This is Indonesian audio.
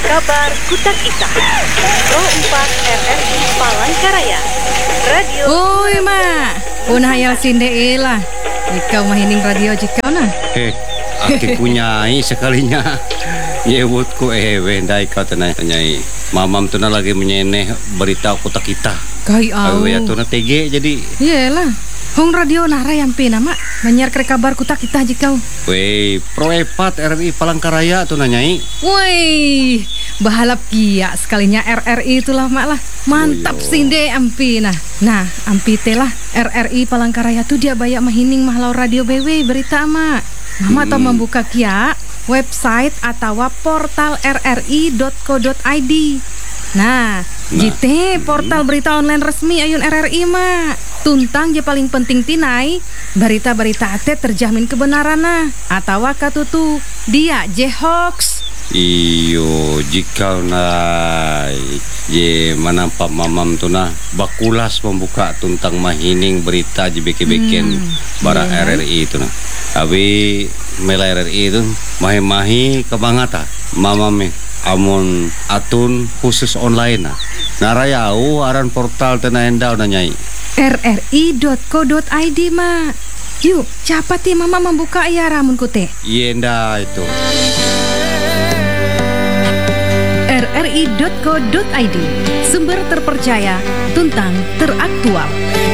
Kabar Kutak Ita Pro 4 RRI Palangkaraya Radio. Oi mak, punah hayal sinde lah. Ikau mahining radio jikau nah. Aki punyai sekalinya. Nyebutku wendai kau tanyai. Mamam tu lagi menyeneh berita Kutak Ita. Kai au. Ya tu TG jadi. Iyalah. Hong radio nara yang pina mak menyiar kabar Kutak Ita jikau. Wei, Pro 4 RRI Palangkaraya tu nanyai. Woi, bahalap kia sekalinya RRI itulah mak lah. Mantap sinde ampina. Nah, ampi telah RRI Palangkaraya tu dia banyak mahining mahlau radio BW berita mak. Mama atau membuka kia website atau portal rri.co.id. Nah, JT portal berita online resmi ayun RRI mak. Tuntang je paling penting tinai berita-berita ate terjamin kebenaran nah atau katutu dia je hoax. Iyo jika nai je manampak mamam tu nah bakulas membuka tuntang mahining berita je beken barang RRI itu nah. Abi mela RRI itu mahi-mahi kebangata mamam amun atun khusus online nah. Narayau aran portal tena endau nanyai rri.co.id mak. Yuk, cepat ya mama membuka ya ramun kute. Yenda itu. rri.co.id, sumber terpercaya, tuntang teraktual.